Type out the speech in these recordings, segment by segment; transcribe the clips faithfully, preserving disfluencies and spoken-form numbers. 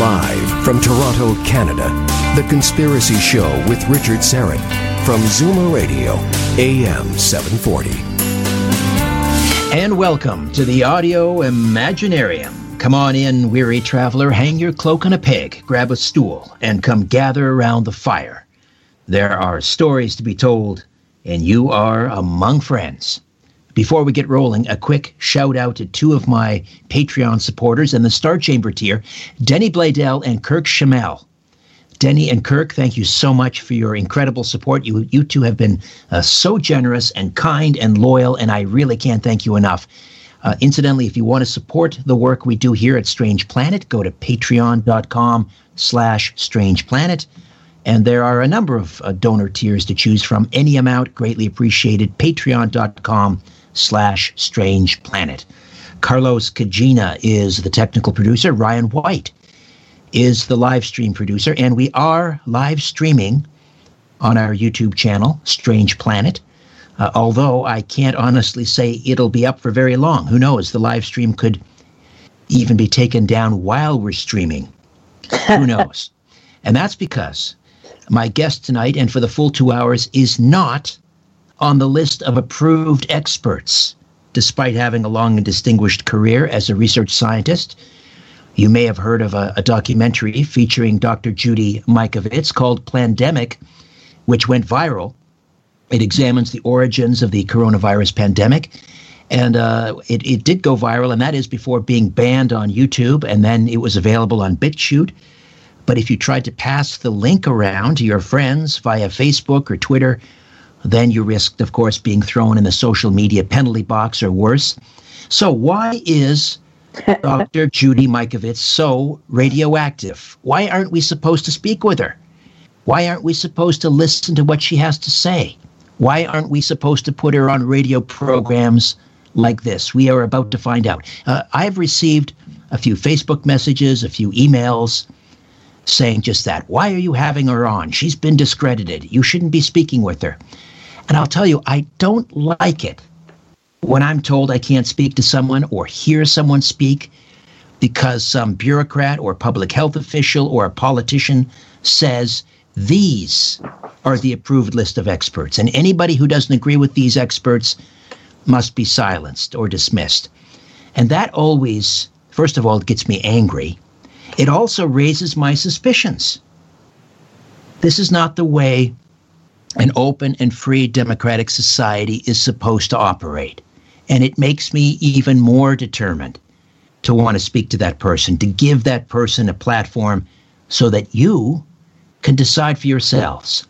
Live from Toronto, Canada, The Conspiracy Show with Richard Syrett from Zoomer Radio, A M seven forty. And welcome to the Audio Imaginarium. Come on in, weary traveler, hang your cloak on a peg, grab a stool, and come gather around the fire. There are stories to be told, and you are among friends. Before we get rolling, a quick shout out to two of my Patreon supporters in the Star Chamber tier, Denny Bladell and Kirk Shamel. Denny and Kirk, thank you so much for your incredible support. You you two have been uh, so generous and kind and loyal, and I really can't thank you enough. Uh, incidentally, if you want to support the work we do here at Strange Planet, go to patreon.com slash Strange Planet. And there are a number of uh, donor tiers to choose from. Any amount, greatly appreciated. Patreon.com slash Strange Planet. Carlos Kajina is the technical producer. Ryan White is the live stream producer. And we are live streaming on our YouTube channel, Strange Planet. Uh, although I can't honestly say it'll be up for very long. Who knows? The live stream could even be taken down while we're streaming. Who knows? And that's because my guest tonight, and for the full two hours, is not on the list of approved experts, despite having a long and distinguished career as a research scientist. You may have heard of a, a documentary featuring Doctor Judy Mikovits called Plandemic, which went viral. It examines the origins of the coronavirus pandemic, and uh, it, it did go viral, and that is before being banned on YouTube, and then it was available on BitChute. But if you tried to pass the link around to your friends via Facebook or Twitter, then you risked, of course, being thrown in the social media penalty box or worse. So why is Doctor Judy Mikovits so radioactive? Why aren't we supposed to speak with her? Why aren't we supposed to listen to what she has to say? Why aren't we supposed to put her on radio programs like this? We are about to find out. Uh, I've received a few Facebook messages, a few emails saying just that. Why are you having her on? She's been discredited. You shouldn't be speaking with her. And I'll tell you, I don't like it when I'm told I can't speak to someone or hear someone speak because some bureaucrat or public health official or a politician says these are the approved list of experts, and anybody who doesn't agree with these experts must be silenced or dismissed. And that always, first of all, gets me angry. It also raises my suspicions. This is not the way an open and free democratic society is supposed to operate. And it makes me even more determined to want to speak to that person, to give that person a platform so that you can decide for yourselves.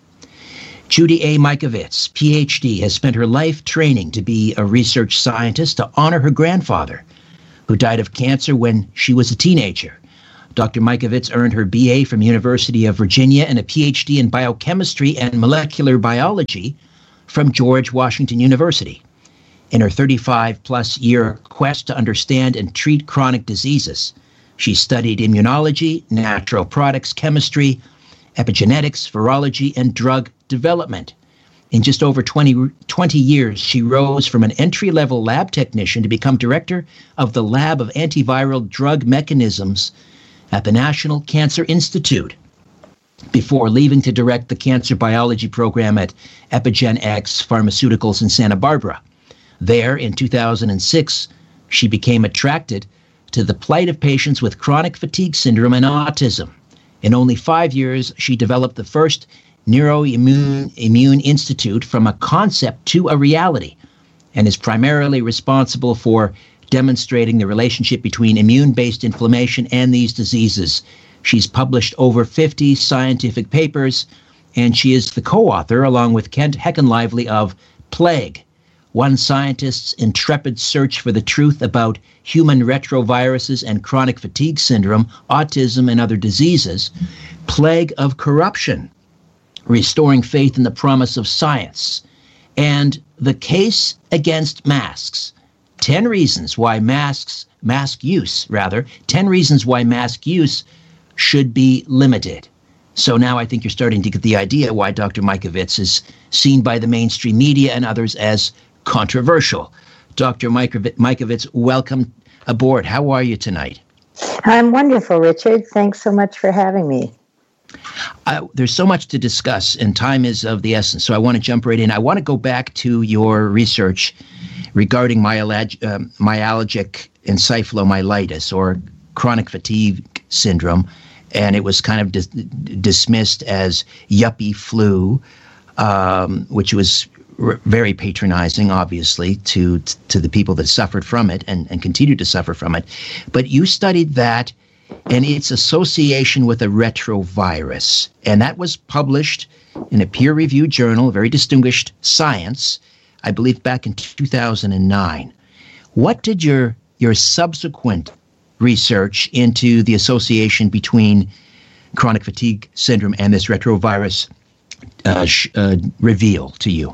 Judy A. Mikovits, P H D, has spent her life training to be a research scientist to honor her grandfather, who died of cancer when she was a teenager. Doctor Mikovits earned her B A from University of Virginia and a P H D in biochemistry and molecular biology from George Washington University. In her thirty-five plus year quest to understand and treat chronic diseases, she studied immunology, natural products, chemistry, epigenetics, virology, and drug development. In just over twenty, twenty years, she rose from an entry-level lab technician to become director of the Lab of Antiviral Drug Mechanisms at the National Cancer Institute, before leaving to direct the cancer biology program at EpigenX Pharmaceuticals in Santa Barbara. There, in two thousand six, she became attracted to the plight of patients with chronic fatigue syndrome and autism. In only five years, she developed the first neuroimmune immune institute from a concept to a reality, and is primarily responsible for demonstrating the relationship between immune-based inflammation and these diseases. She's published over fifty scientific papers, and she is the co-author, along with Kent Heckenlively, of Plague, one scientist's intrepid search for the truth about human retroviruses and chronic fatigue syndrome, autism, and other diseases. Plague of Corruption, Restoring Faith in the Promise of Science, and The Case Against Masks. Ten reasons why masks, mask use, rather, ten reasons why mask use should be limited. So now I think you're starting to get the idea why Doctor Mikovits is seen by the mainstream media and others as controversial. Doctor Mikovits, welcome aboard. How are you tonight? I'm wonderful, Richard. Thanks so much for having me. Uh, there's so much to discuss, and time is of the essence, so I want to jump right in. I want to go back to your research regarding myalg- uh, myalgic encephalomyelitis, or chronic fatigue syndrome, and it was kind of dis- dismissed as yuppie flu, um, which was r- very patronizing, obviously, to to the people that suffered from it and, and continue to suffer from it. But you studied that and its association with a retrovirus, and that was published in a peer-reviewed journal, very distinguished Science, I believe back in two thousand nine. What did your your subsequent research into the association between chronic fatigue syndrome and this retrovirus uh, sh- uh, reveal to you?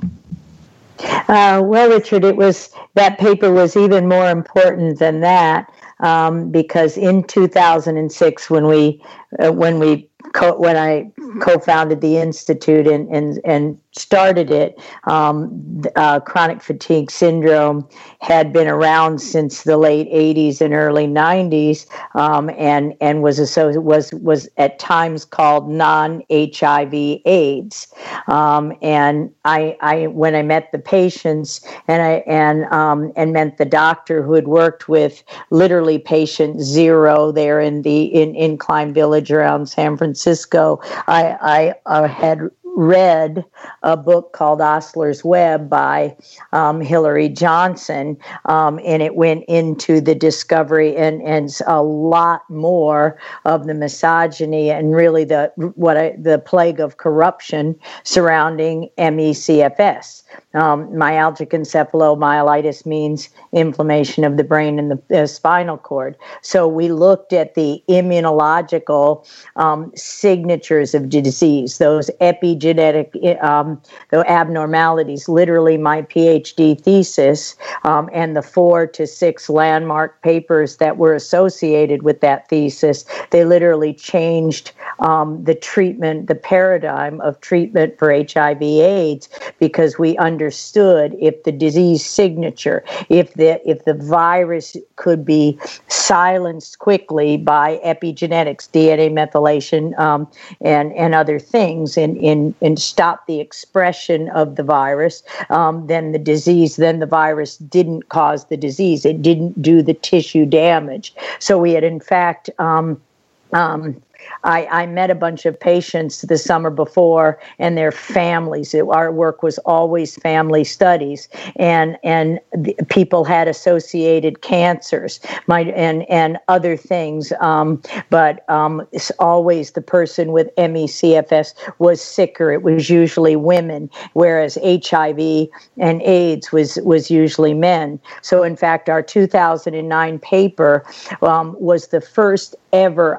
Uh, well, Richard, it was that paper was even more important than that, um, because in two thousand six, when we uh, when we co- when I co-founded the institute and and, and started it, um, uh, chronic fatigue syndrome had been around since the late eighties and early nineties, um, and and was associated, was was at times called non-H I V AIDS. Um, and I, I when I met the patients and I and um, and met the doctor who had worked with literally patient zero there in the in Incline Village around San Francisco, I I uh, had read a book called Osler's Web by um, Hillary Johnson, um, and it went into the discovery and, and a lot more of the misogyny and really the what I, the plague of corruption surrounding M E C F S. Um, myalgic encephalomyelitis means inflammation of the brain and the uh, spinal cord. So we looked at the immunological um, signatures of disease, those epigenetic um, the abnormalities. Literally, my PhD thesis um, and the four to six landmark papers that were associated with that thesis, they literally changed um, the treatment, the paradigm of treatment for H I V AIDS, because we understood if the disease signature, if the if the virus could be silenced quickly by epigenetics, D N A methylation, um, and and other things, and and and stop the expression of the virus, um, then the disease, then the virus didn't cause the disease. It didn't do the tissue damage. So we had, in fact, um, um, I, I met a bunch of patients the summer before and their families. It, our work was always family studies, and and the, people had associated cancers, my, and and other things. Um, but um, it's always the person with M E C F S was sicker. It was usually women, whereas H I V and AIDS was was usually men. So in fact, our two thousand nine paper um, was the first ever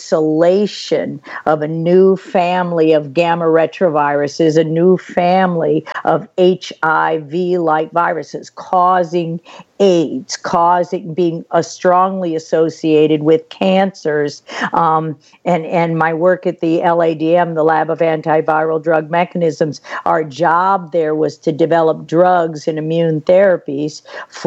isolation of a new family of gamma retroviruses, a new family of H I V-like viruses causing AIDS, causing being uh, strongly associated with cancers. Um, and, and my work at the L A D M, the Lab of Antiviral Drug Mechanisms, our job there was to develop drugs and immune therapies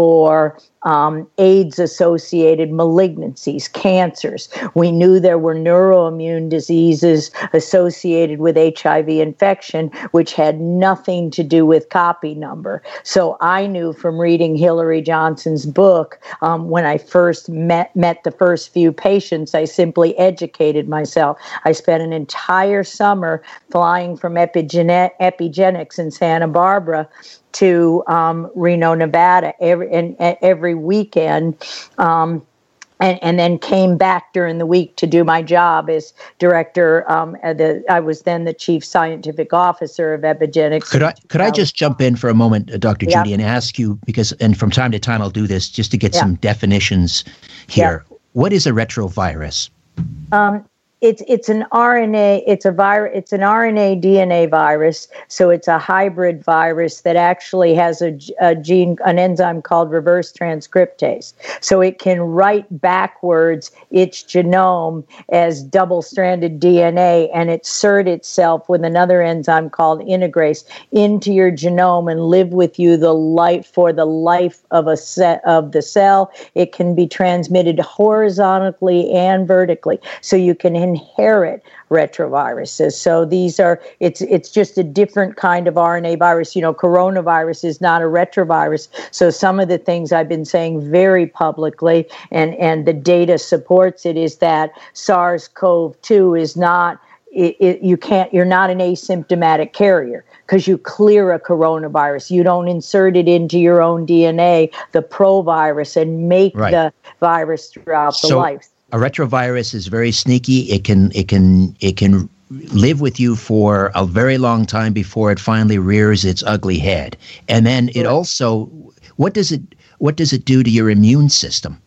for Um, AIDS-associated malignancies, cancers. We knew there were neuroimmune diseases associated with H I V infection, which had nothing to do with copy number. So I knew from reading Hillary Johnson's book, um, when I first met, met the first few patients, I simply educated myself. I spent an entire summer flying from Epigene- Epigenics in Santa Barbara to um, Reno, Nevada, every and, and every weekend, um, and and then came back during the week to do my job as director. Um, the I was then the chief scientific officer of Epigenics. Could I could I just jump in for a moment, uh, Doctor Yeah. Judy, and ask you, because and from time to time I'll do this just to get Yeah. some definitions here. Yeah. What is a retrovirus? Um, It's it's an R N A. It's a virus. It's an R N A D N A virus. So it's a hybrid virus that actually has a, a gene, an enzyme called reverse transcriptase. So it can write backwards its genome as double-stranded D N A and insert itself with another enzyme called integrase into your genome and live with you the life for the life of a set of the cell. It can be transmitted horizontally and vertically, so you can inherit retroviruses. So these are, it's it's just a different kind of R N A virus. You know, coronavirus is not a retrovirus. So some of the things I've been saying very publicly, and, and the data supports it, is that SARS-C o V two is not, it, it, you can't, you're not an asymptomatic carrier because you clear a coronavirus. You don't insert it into your own D N A, the provirus, and make right. the virus throughout the so- life. A retrovirus is very sneaky. It can it can it can live with you for a very long time before it finally rears its ugly head. And then it also, what does it what does it do to your immune system?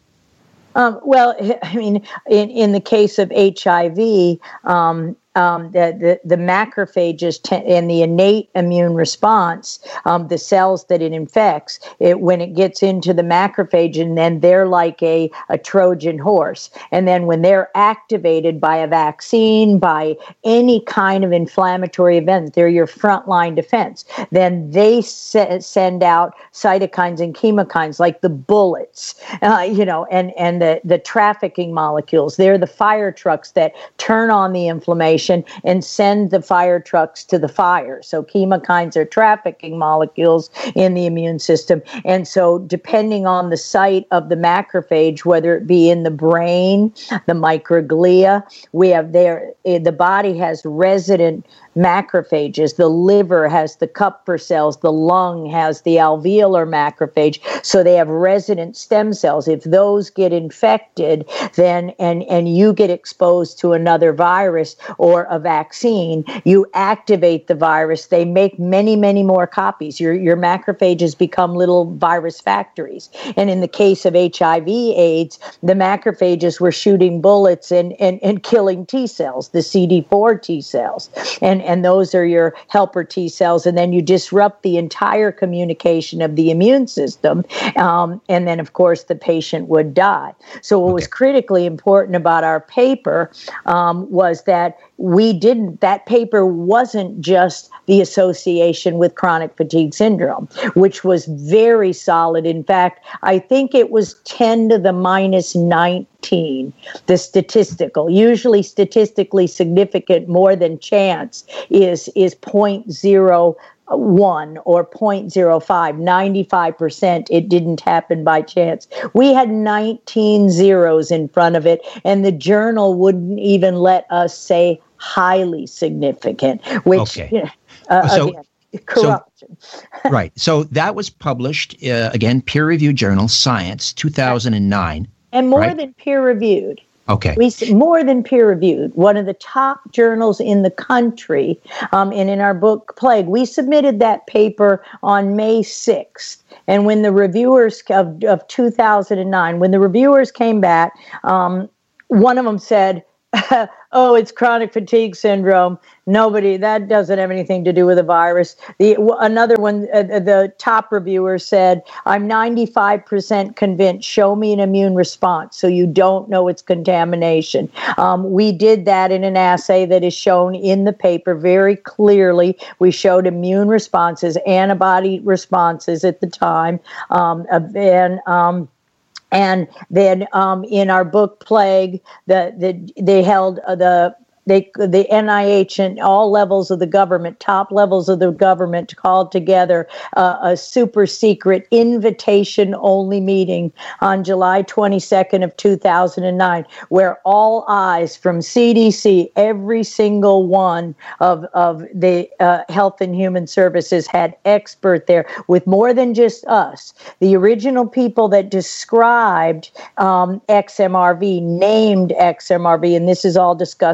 Um, well, I mean, in, in the case of H I V, um, um, the, the, the macrophages te- and the innate immune response, um, the cells that it infects, it, when it gets into the macrophage, and then they're like a, a Trojan horse. And then when they're activated by a vaccine, by any kind of inflammatory event, they're your frontline defense. Then they se- send out cytokines and chemokines like the bullets, uh, you know, and, and the, the trafficking molecules. They're the fire trucks that turn on the inflammation and send the fire trucks to the fire. So chemokines are trafficking molecules in the immune system. And so depending on the site of the macrophage, whether it be in the brain, the microglia, we have there, the body has resident macrophages. The liver has the Kupffer cells. The lung has the alveolar macrophage. So they have resident stem cells. If those get infected, then and and you get exposed to another virus or a vaccine, you activate the virus. They make many, many more copies. Your your macrophages become little virus factories. And in the case of H I V AIDS, the macrophages were shooting bullets and and, and killing T cells, the C D four T cells. And And those are your helper T cells. And then you disrupt the entire communication of the immune system. Um, and then, of course, the patient would die. So what okay. was critically important about our paper um, was that we didn't, that paper wasn't just the association with chronic fatigue syndrome, which was very solid. In fact, I think it was ten to the minus nineteen, the statistical. Usually statistically significant more than chance is, is zero point zero one or zero point zero five, ninety-five percent it didn't happen by chance. We had nineteen zeros in front of it, and the journal wouldn't even let us say highly significant, which, okay. you know, uh, so, again, corruption. So, right. So that was published, uh, again, peer-reviewed journal, Science, two thousand nine. And more right? than peer-reviewed. Okay. We more than peer-reviewed. One of the top journals in the country, um, and in our book, Plague, we submitted that paper on May sixth. And when the reviewers of, of two thousand nine, when the reviewers came back, um, one of them said, oh, it's chronic fatigue syndrome. Nobody, that doesn't have anything to do with the virus. The another one, uh, the top reviewer said, I'm ninety-five percent convinced, show me an immune response so you don't know it's contamination. Um, we did that in an assay that is shown in the paper very clearly. We showed immune responses, antibody responses at the time, um, and um, And then um, in our book, Plague, the, the they held uh, the they the N I H and all levels of the government, top levels of the government, called together uh, a super secret invitation only meeting on July twenty-second of two thousand nine, where all eyes from C D C, every single one of of the uh, Health and Human Services had expert there with more than just us. The original people that described um, X M R V, named X M R V, and this is all discussed in our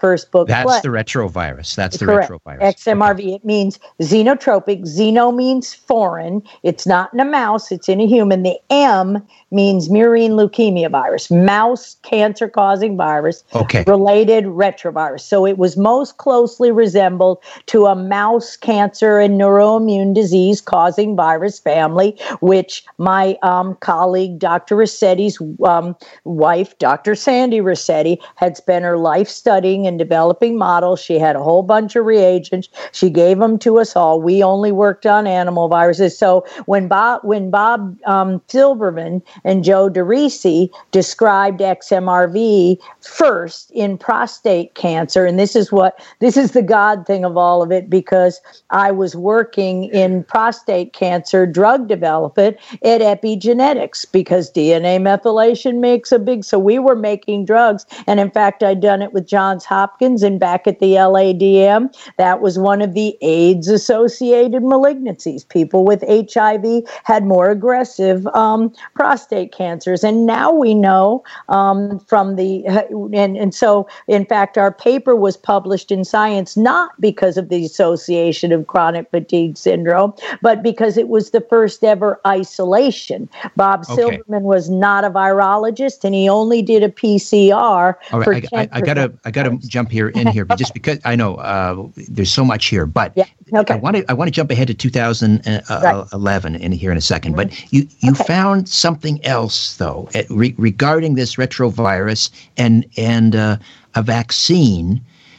first book. That's Play. the retrovirus. That's the Correct. retrovirus. X M R V. Okay. It means xenotropic. Xeno means foreign. It's not in a mouse. It's in a human. The M means murine leukemia virus, mouse cancer-causing virus, okay. related retrovirus. So it was most closely resembled to a mouse cancer and neuroimmune disease causing virus family, which my um, colleague, Doctor Rossetti's um, wife, Doctor Sandy Rossetti, had spent her life studying and developing models. She had a whole bunch of reagents. She gave them to us all. We only worked on animal viruses. So when Bob, when Bob um, Silverman and Joe DeRisi described X M R V first in prostate cancer, and this is what this is the God thing of all of it, because I was working in prostate cancer drug development at epigenetics, because D N A methylation makes a big, so we were making drugs. And in fact, I'd done it with Johns Hopkins and back at the L A D M. That was one of the AIDS associated malignancies. People with H I V had more aggressive um, prostate cancers. And now we know um, from the, and, and so in fact, our paper was published in Science not because of the association of chronic fatigue syndrome, but because it was the first ever isolation. Bob okay. Silverman was not a virologist, and he only did a P C R. All right, I, I, I gotta, I gotta jump here in here, but just because I know uh, there's so much here, but yeah. okay. I want to, I want to jump ahead to two thousand eleven right. in here in a second. Mm-hmm. But you, you okay. found something else though at, re, regarding this retrovirus and and uh, a vaccine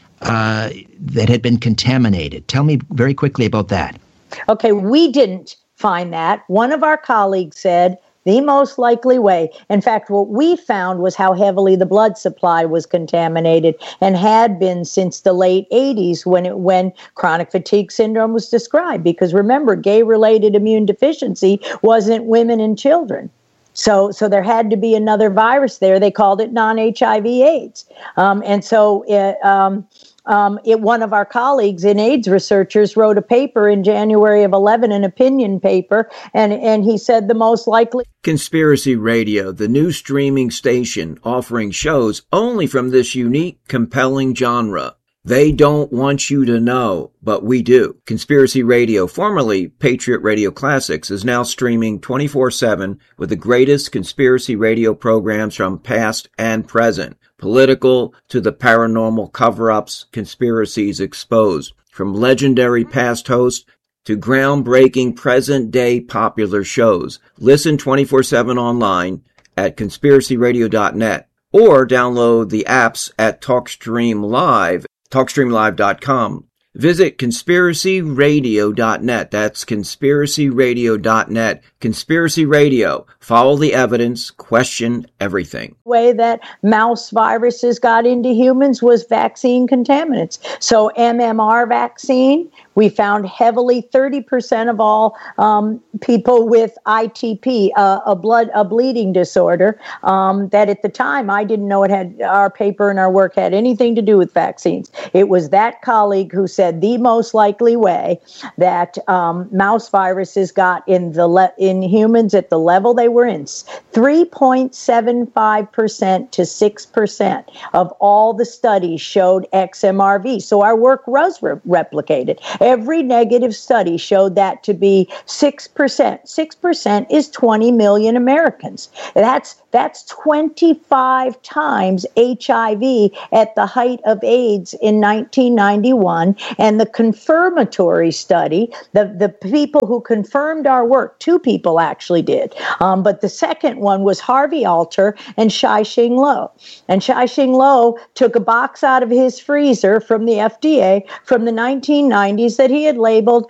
uh, that had been contaminated. Tell me very quickly about that. Okay, we didn't find that. One of our colleagues said the most likely way. In fact, what we found was how heavily the blood supply was contaminated and had been since the late eighties when it, when chronic fatigue syndrome was described. Because remember, gay-related immune deficiency wasn't women and children. So, so there had to be another virus there. They called it non-H I V AIDS. Um, and so it, um, Um, it, one of our colleagues in AIDS researchers wrote a paper in January of eleven, an opinion paper, and, and he said the most likely... Conspiracy Radio, the new streaming station offering shows only from this unique, compelling genre. They don't want you to know, but we do. Conspiracy Radio, formerly Patriot Radio Classics, is now streaming twenty-four seven with the greatest conspiracy radio programs from past and present. Political to the paranormal cover-ups, conspiracies exposed. From legendary past hosts to groundbreaking present-day popular shows. Listen twenty-four seven online at conspiracy radio dot net or download the apps at TalkStream Live, talkstream live dot com. Visit conspiracy radio dot net. That's conspiracy radio dot net. Conspiracy Radio. Follow the evidence. Question everything. The way that mouse viruses got into humans was vaccine contaminants. So M M R vaccine, we found heavily thirty percent of all um, people with I T P, uh, a blood, a bleeding disorder, um, that at the time I didn't know it had, our paper and our work had anything to do with vaccines. It was that colleague who said the most likely way that um, mouse viruses got in the le- in humans at the level they were in, three point seven five percent to six percent of all the studies showed X M R V. So our work was re- replicated. Every negative study showed that to be six percent. six percent is twenty million Americans. That's That's twenty-five times H I V at the height of AIDS in nineteen ninety-one. And the confirmatory study, the, the people who confirmed our work, two people actually did. Um, but the second one was Harvey Alter and Shai-Ching Lo. And Shai-Ching Lo took a box out of his freezer from the F D A from the nineteen nineties that he had labeled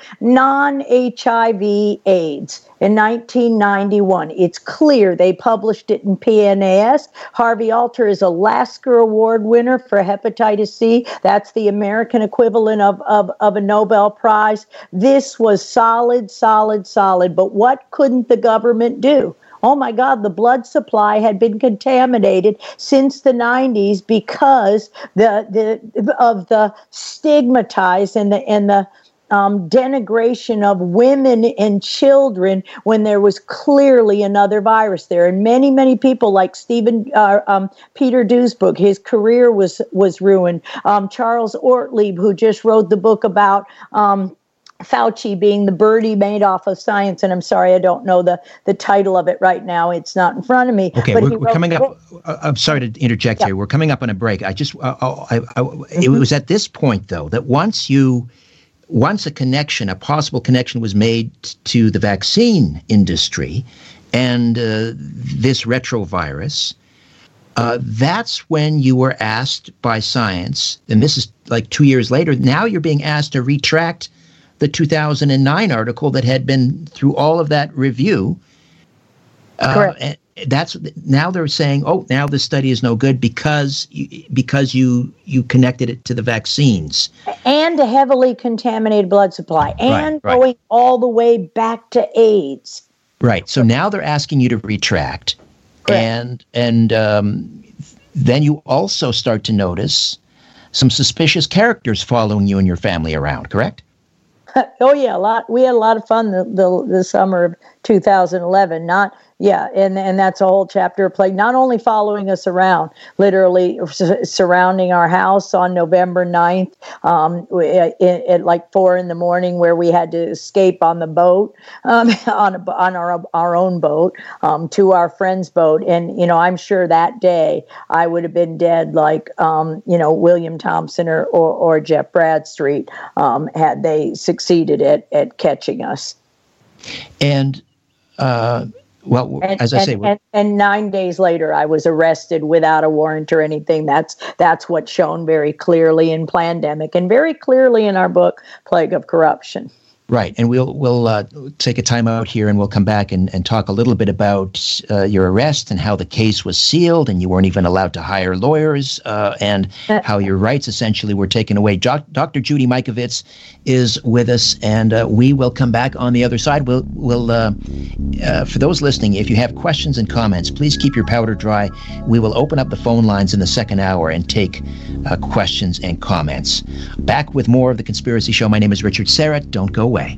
non-H I V AIDS. In nineteen ninety-one. It's clear they published it in P N A S. Harvey Alter is a Lasker Award winner for hepatitis C. That's the American equivalent of, of, of a Nobel Prize. This was solid, solid, solid. But what couldn't the government do? Oh my God, the blood supply had been contaminated since the nineties because the the of the stigmatized and the and the um, denigration of women and children when there was clearly another virus there. And many, many people like Stephen, uh, um, Peter Duesbuch, his career was, was ruined. Um, Charles Ortlieb, who just wrote the book about um, Fauci being the birdie made off of science, and I'm sorry, I don't know the, the title of it right now. It's not in front of me. Okay, but we're, we're coming up. Uh, I'm sorry to interject yeah. here. We're coming up on a break. I just, uh, I, I, mm-hmm. It was at this point, though, that once you, once a connection, a possible connection was made to the vaccine industry and uh, this retrovirus, uh, that's when you were asked by science, and this is like two years later, now you're being asked to retract the two thousand nine article that had been through all of that review. Uh, Correct. And that's now they're saying, oh, now this study is no good because you, because you you connected it to the vaccines and a heavily contaminated blood supply, and right, right. going all the way back to AIDS. Right. So now they're asking you to retract, Correct. and and um, then you also start to notice some suspicious characters following you and your family around. Correct? Oh yeah, a lot. We had a lot of fun the the, the summer of two thousand eleven. Not yeah, and and that's a whole chapter of plague. Not only following us around, literally su- surrounding our house on November ninth, um, at, at like four in the morning, where we had to escape on the boat, um, on a, on our our own boat, um, to our friend's boat. And you know, I'm sure that day I would have been dead, like um, you know, William Thompson or or, or Jeff Bradstreet, um, had they succeeded at at catching us. And uh, well, and, as I and, say, and, and nine days later, I was arrested without a warrant or anything. That's that's what's shown very clearly in Plandemic and very clearly in our book, Plague of Corruption. Right, and we'll we'll uh, take a time out here, and we'll come back and, and talk a little bit about uh, your arrest and how the case was sealed, and you weren't even allowed to hire lawyers, uh, and how your rights essentially were taken away. Jo- Doctor Judy Mikovits is with us, and uh, we will come back on the other side. We'll we'll uh, uh, for those listening, if you have questions and comments, please keep your powder dry. We will open up the phone lines in the second hour and take uh, questions and comments. Back with more of The Conspiracy Show. My name is Richard Syrett. Don't go away.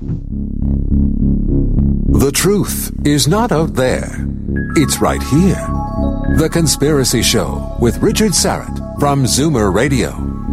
The truth is not out there. It's right here. The Conspiracy Show with Richard Syrett from Zoomer Radio.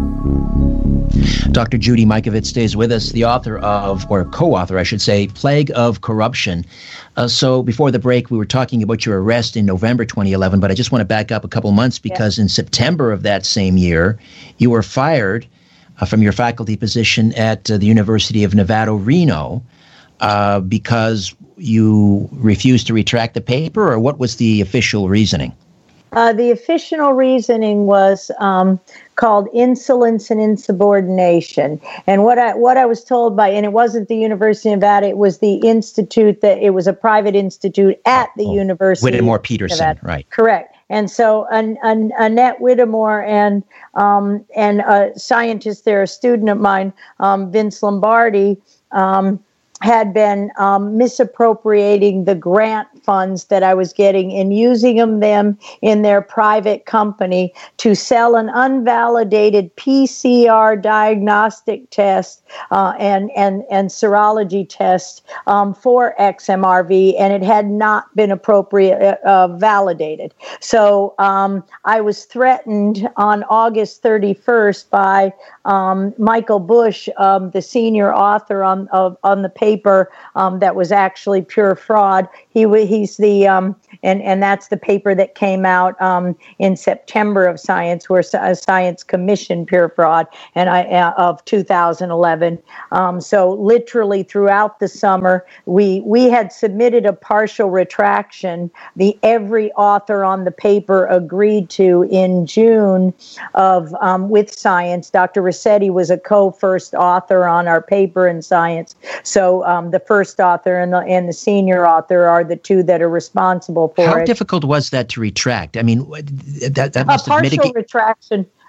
Doctor Judy Mikovits stays with us, the author of, or co-author, I should say, Plague of Corruption. Uh, so before the break, we were talking about your arrest in November twenty eleven, but I just want to back up a couple months because yeah. in September of that same year, you were fired Uh, from your faculty position at uh, the University of Nevada, Reno, uh, because you refused to retract the paper, or what was the official reasoning? Uh, the official reasoning was um, called insolence and insubordination. And what I what I was told by, and it wasn't the University of Nevada, it was the institute that it was a private institute at the oh, University. Whittemore Peterson, right? Correct. And so an, an, Annette Whittemore and um, and a scientist there, a student of mine, um, Vince Lombardi, um, had been um, misappropriating the grant funds that I was getting and using them, them in their private company to sell an unvalidated P C R diagnostic test uh, and, and, and serology test um, for X M R V, and it had not been appropriate uh, validated. So um, I was threatened on August thirty-first by um, Michael Bush, um, the senior author on of, on the paper um, that was actually pure fraud. He he's the um, and and that's the paper that came out um, in September of Science, where Science commissioned pure fraud, and I uh, of two thousand eleven. Um, so literally throughout the summer, we we had submitted a partial retraction. The every author on the paper agreed to in June of um, with Science. Doctor Rossetti was a co-first author on our paper in Science. So um, the first author and the and the senior author are the two that are responsible for How it. difficult was that to retract? I mean, that that must a have partial mitigated. retraction.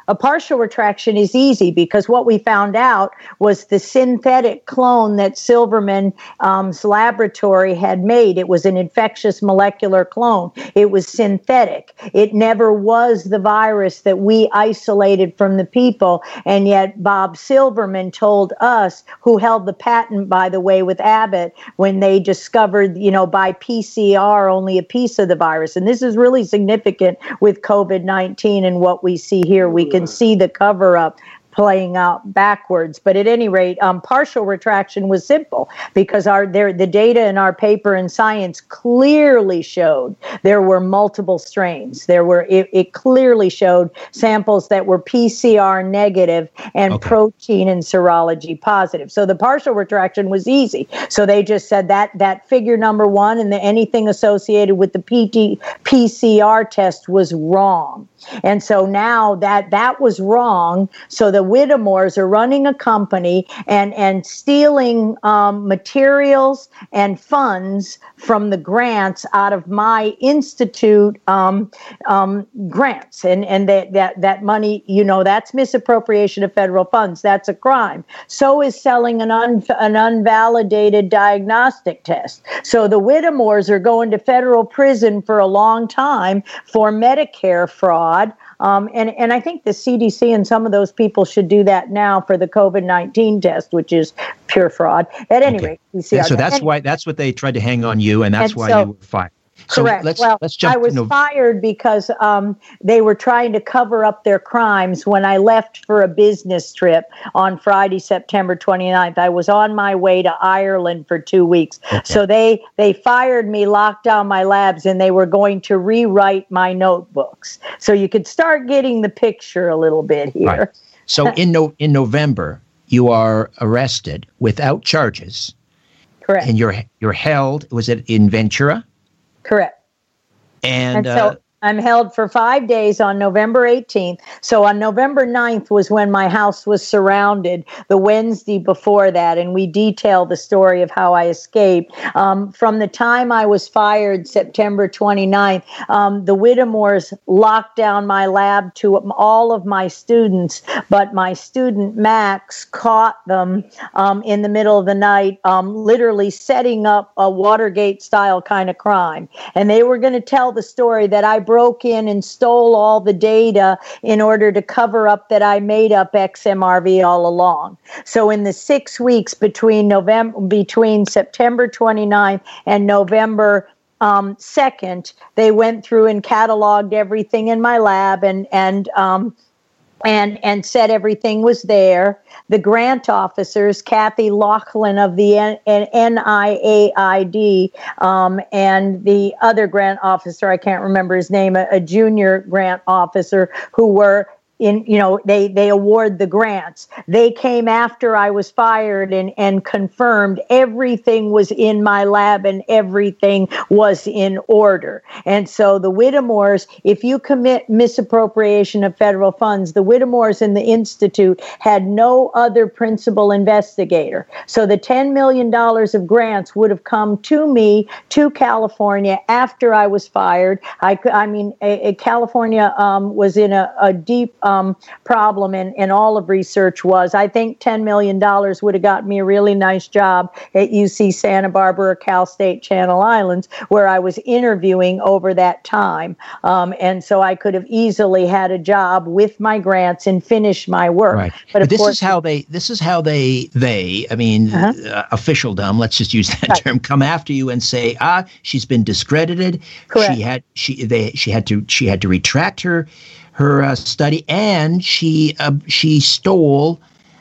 A partial retraction is easy because what we found out was the synthetic clone that Silverman's um, laboratory had made. It was an infectious molecular clone. It was synthetic. It never was the virus that we isolated from the people. And yet Bob Silverman told us, who held the patent, by the way, with Abbott, when they discovered, you know, by P C R only a piece of the virus. And this is really significant with COVID nineteen and what we see here. We can see the cover-up playing out backwards. But at any rate, um, partial retraction was simple because our there the data in our paper in Science clearly showed there were multiple strains. There were it, it clearly showed samples that were P C R negative and okay. protein and serology positive. So the partial retraction was easy. So they just said that that figure number one and the, anything associated with the P T, P C R test was wrong. And so now that that was wrong, so the Whittemores are running a company and, and stealing um, materials and funds from the grants out of my institute um, um, grants. And, and that, that, that money, you know, that's misappropriation of federal funds. That's a crime. So is selling an, un, an unvalidated diagnostic test. So the Whittemores are going to federal prison for a long time for Medicare fraud. Um, and, and I think the C D C and some of those people should do that now for the COVID nineteen test, which is pure fraud. At any okay. rate, we see. Yeah, so that. that's and, why that's what they tried to hang on you, and that's and why so, you were fired. So correct. Let's, well, let's jump I was to no- fired because um, they were trying to cover up their crimes when I left for a business trip on Friday, September twenty-ninth. I was on my way to Ireland for two weeks. Okay. So they, they fired me, locked down my labs, and they were going to rewrite my notebooks. So you could start getting the picture a little bit here. Right. So in no, in November, you are arrested without charges. Correct. And you're you're held, was it in Ventura? Correct. And, and so uh, I'm held for five days on November eighteenth. So on November ninth was when my house was surrounded, the Wednesday before that, and we detail the story of how I escaped. Um, from the time I was fired, September twenty-ninth, um, the Whittemores locked down my lab to all of my students, but my student Max caught them um, in the middle of the night, um, literally setting up a Watergate-style kind of crime. And they were going to tell the story that I broke in and stole all the data in order to cover up that I made up X M R V all along. So in the six weeks between November, between September twenty-ninth and November um, second, they went through and cataloged everything in my lab and and um, and and said everything was there. The grant officers, Kathy Laughlin of the N I A I D, um, and the other grant officer, I can't remember his name, a, a junior grant officer, who were in, you know, they, they award the grants. They came after I was fired and, and confirmed everything was in my lab and everything was in order. And so the Whittemores, if you commit misappropriation of federal funds, the Whittemores in the Institute had no other principal investigator. So the ten million dollars of grants would have come to me, to California, after I was fired. I, I mean, a, a California um, was in a, a deep Um, problem, and, and all of research was. I think ten million dollars would have got me a really nice job at U C Santa Barbara, Cal State Channel Islands, where I was interviewing over that time. Um, and so I could have easily had a job with my grants and finished my work. Right. But, but of this course, is how they, this is how they, they, I mean, uh-huh. uh, officialdom, let's just use that right. term, come after you and say, ah, she's been discredited. Correct. She had, she, they, she had to, she had to retract her, her uh, study, and she uh, she stole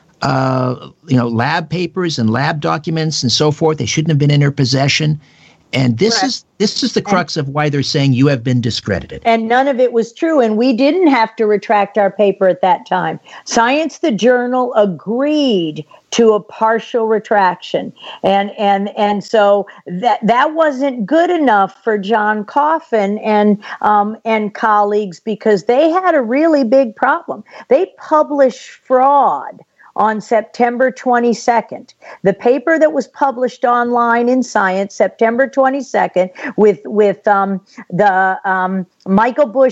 uh, you know lab papers and lab documents and so forth. They shouldn't have been in her possession. And this Correct. is this is the crux of why they're saying you have been discredited. And none of it was true. And we didn't have to retract our paper at that time. Science, the journal, agreed to a partial retraction. And and and so that that wasn't good enough for John Coffin and um, and colleagues, because they had a really big problem. They published fraud on September twenty-second. The paper that was published online in Science, September twenty-second, with with um, the um, Michael Bush's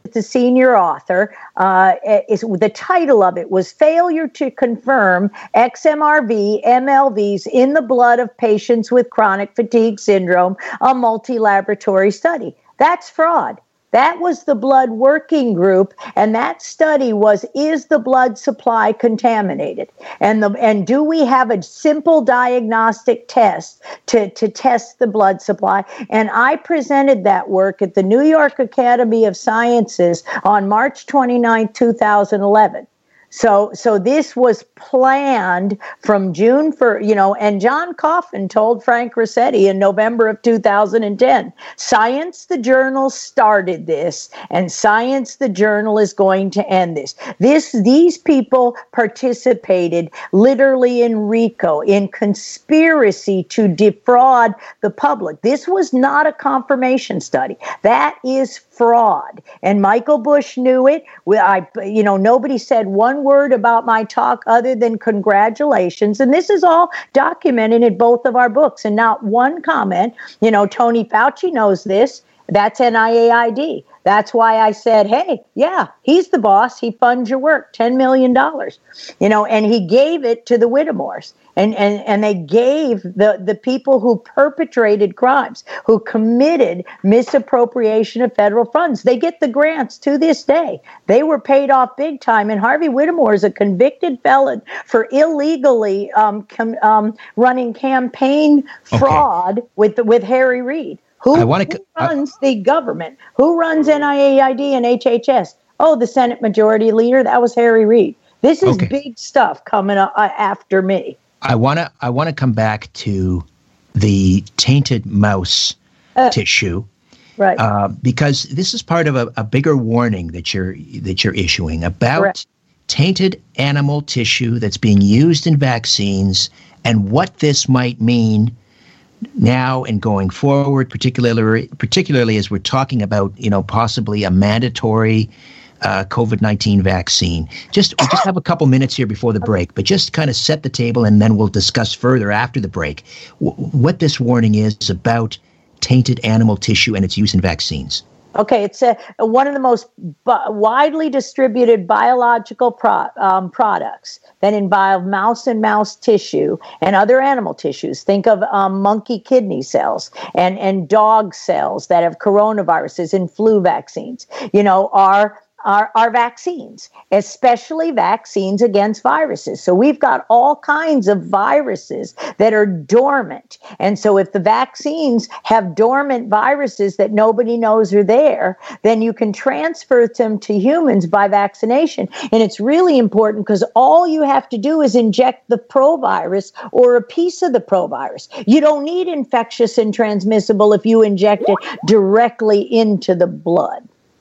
the senior author. Uh, is, the title of it was Failure to Confirm X M R V M L Vs in the Blood of Patients with Chronic Fatigue Syndrome, a multi-laboratory study. That's fraud. That was the blood working group, and that study was, is the blood supply contaminated? And the and do we have a simple diagnostic test to, to test the blood supply? And I presented that work at the New York Academy of Sciences on March twenty-ninth, two thousand eleven. So, so this was planned from June for, you know, and John Coffin told Frank Rossetti in November of two thousand ten, Science the Journal started this, and Science the Journal is going to end this. This, these people participated literally in RICO, in conspiracy to defraud the public. This was not a confirmation study. That is fraud. And Michael Bush knew it. I, you know, nobody said one word about my talk other than congratulations. And this is all documented in both of our books. And not one comment. You know, Tony Fauci knows this. That's N I A I D. That's why I said, hey, yeah, he's the boss. He funds your work, ten million dollars. You know, and he gave it to the Whittemores. And, and, and they gave the, the people who perpetrated crimes, who committed misappropriation of federal funds. They get the grants to this day. They were paid off big time. And Harvey Whittemore is a convicted felon for illegally um, com, um, running campaign fraud okay. with, with Harry Reid. Who, I wanna, who runs uh, the government? Who runs N I A I D and H H S? Oh, the Senate Majority Leader. That was Harry Reid. This is okay. big stuff coming up after me. I want to I want to come back to the tainted mouse uh, tissue, right? Uh, because this is part of a, a bigger warning that you're that you're issuing about Correct. tainted animal tissue that's being used in vaccines and what this might mean now and going forward, particularly particularly as we're talking about, you know, possibly a mandatory Uh, COVID nineteen vaccine. Just we just have a couple minutes here before the break, but just kind of set the table, and then we'll discuss further after the break w- what this warning is about tainted animal tissue and its use in vaccines. Okay, it's a, one of the most bu- widely distributed biological pro- um, products that involve mouse and mouse tissue and other animal tissues. Think of um, monkey kidney cells and, and dog cells that have coronaviruses and flu vaccines, you know, are Are, are vaccines, especially vaccines against viruses. So we've got all kinds of viruses that are dormant. And so if the vaccines have dormant viruses that nobody knows are there, then you can transfer them to humans by vaccination. And it's really important because all you have to do is inject the provirus or a piece of the provirus. You don't need infectious and transmissible if you inject it directly into the blood.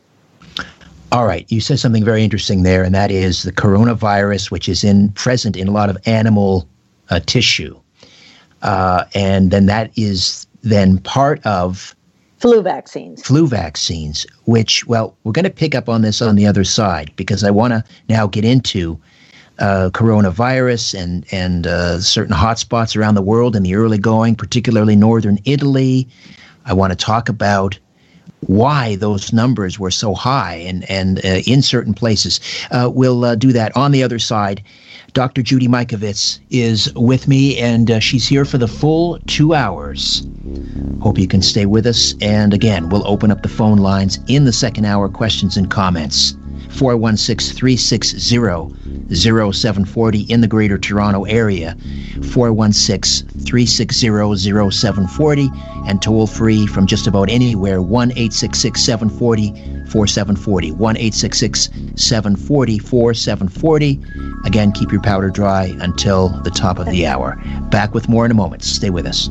All right, you said something very interesting there, and that is the coronavirus, which is in present in a lot of animal uh, tissue, uh, and then that is then part of flu vaccines. Flu vaccines, which, well, we're going to pick up on this on the other side because I want to now get into uh, coronavirus and and uh, certain hotspots around the world in the early going, particularly northern Italy. I want to talk about why those numbers were so high and, and uh, in certain places. Uh, we'll uh, do that on the other side. Doctor Judy Mikovits is with me, and uh, she's here for the full two hours. Hope you can stay with us. And again, we'll open up the phone lines in the second hour, questions and comments. four one six, three six zero, zero seven four zero in the Greater Toronto Area, four one six, three six zero, zero seven four zero, and toll free from just about anywhere, one eight six six, seven four zero, four seven four zero, one eight six six, seven four zero, four seven four zero. Again, keep your powder dry until the top of the hour. Back with more in a moment. Stay with us.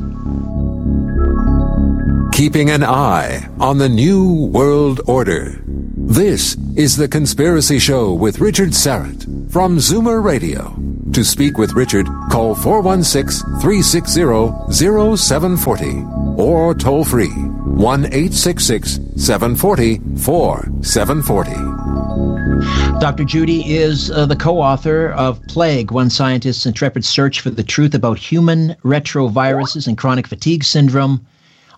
Keeping an eye on the New World Order. This is The Conspiracy Show with Richard Syrett from Zoomer Radio. To speak with Richard, call four one six, three six zero, zero seven four zero or toll free one eight six six, seven four zero, four seven four zero. Doctor Judy is uh, the co-author of Plague, One Scientist's Intrepid Search for the Truth About Human Retroviruses and Chronic Fatigue Syndrome.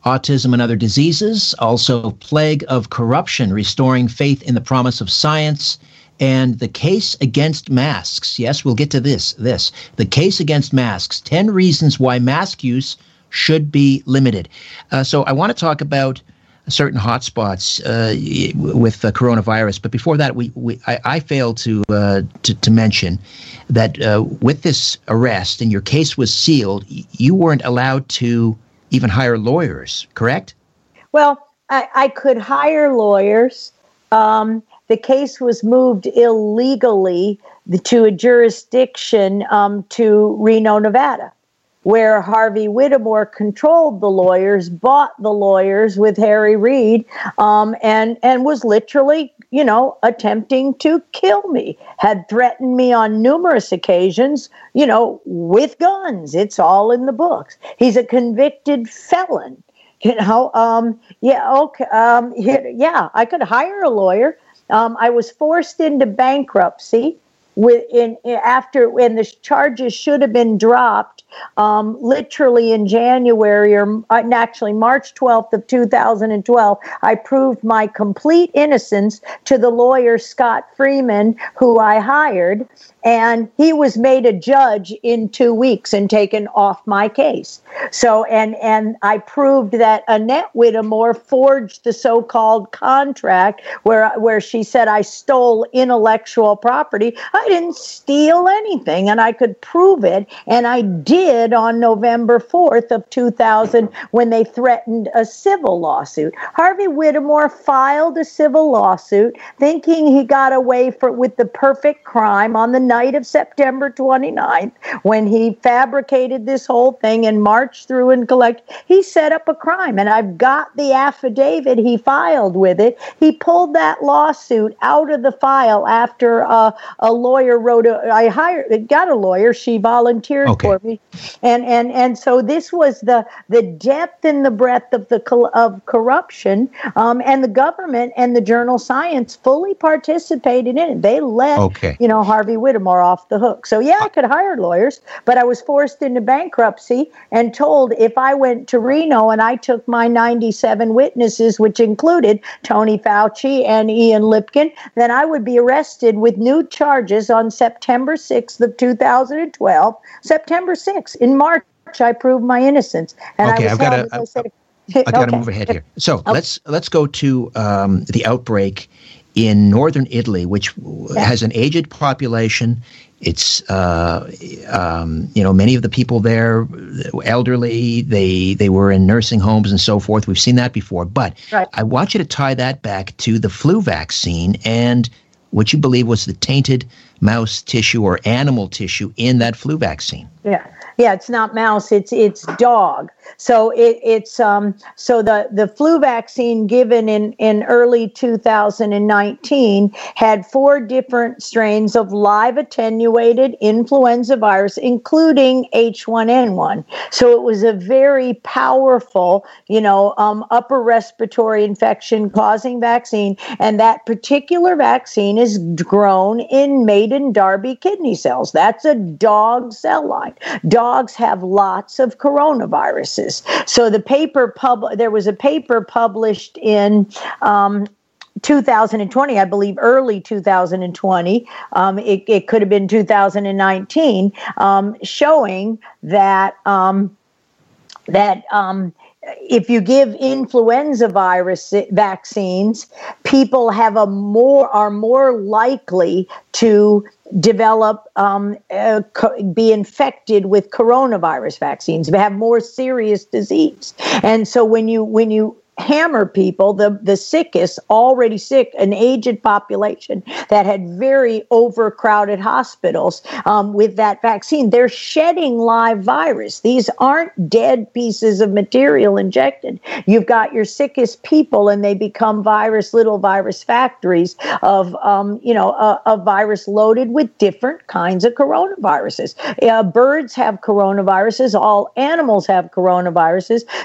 autism and other diseases, also Plague of Corruption, Restoring Faith in the Promise of Science, and The Case Against Masks. Yes, we'll get to this. This. The Case Against Masks, ten Reasons Why Mask Use Should Be Limited. Uh, so I want to talk about certain hotspots uh, with the coronavirus. But before that, we, we I, I failed to, uh, to to mention that uh, with this arrest and your case was sealed, you weren't allowed to even hire lawyers, correct? Well, I, I could hire lawyers. Um, the case was moved illegally to a jurisdiction um, to Reno, Nevada, where Harvey Whittemore controlled the lawyers, bought the lawyers with Harry Reid, um, and and was literally, you know, attempting to kill me, had threatened me on numerous occasions, you know, with guns. It's all in the books. He's a convicted felon. You know, um, yeah, okay, um, yeah, I could hire a lawyer. Um, I was forced into bankruptcy with in, in after when the charges should have been dropped. Um, literally in January, or uh, actually March twelfth of two thousand twelve, I proved my complete innocence to the lawyer Scott Freeman, who I hired, and he was made a judge in two weeks and taken off my case. So, and and I proved that Annette Whittemore forged the so-called contract where where she said I stole intellectual property. I didn't steal anything, and I could prove it, and I did on November fourth of two thousand when they threatened a civil lawsuit. Harvey Whittemore filed a civil lawsuit thinking he got away for, with the perfect crime on the night of September twenty-ninth when he fabricated this whole thing and marched through and collected. He set up a crime, and I've got the affidavit he filed with it. He pulled that lawsuit out of the file after uh, a lawyer wrote a, I hired, got a lawyer, she volunteered okay. for me. And and and so this was the the depth and the breadth of the of corruption, um, and the government and the journal Science fully participated in it. They let okay. you know Harvey Whittemore off the hook. So yeah, I could hire lawyers, but I was forced into bankruptcy and told if I went to Reno and I took my ninety-seven witnesses, which included Tony Fauci and Ian Lipkin, then I would be arrested with new charges on September sixth of two thousand twelve. September sixth. In March, I proved my innocence, and okay, I was I've got held, to. I said, I've got to okay. move ahead here. So okay. let's let's go to um, the outbreak in northern Italy, which yeah. has an aged population. It's uh, um, you know many of the people there, elderly. They they were in nursing homes and so forth. We've seen that before, but right. I want you to tie that back to the flu vaccine and what you believe was the tainted mouse tissue or animal tissue in that flu vaccine. Yeah. Yeah, it's not mouse, it's it's dog. So it, it's um so the, the flu vaccine given in, in early two thousand nineteen had four different strains of live attenuated influenza virus, including H one N one. So it was a very powerful, you know, um, upper respiratory infection causing vaccine, and that particular vaccine is grown in maiden Darby kidney cells. That's a dog cell line. Dog Dogs have lots of coronaviruses. So the paper pub there was a paper published in um, two thousand twenty, I believe, early two thousand twenty. Um, it, it could have been two thousand nineteen, um, showing that um, that. Um, If you give influenza virus vaccines, people have a more are more likely to develop um, uh, co- be infected with coronavirus vaccines, have more serious disease. And so when you when you hammer people, the, the sickest, already sick, an aged population that had very overcrowded hospitals um, with that vaccine, they're shedding live virus. These aren't dead pieces of material injected. You've got your sickest people, and they become virus, little virus factories of, um, you know, a, a virus loaded with different kinds of coronaviruses. Uh, birds have coronaviruses. All animals have coronaviruses.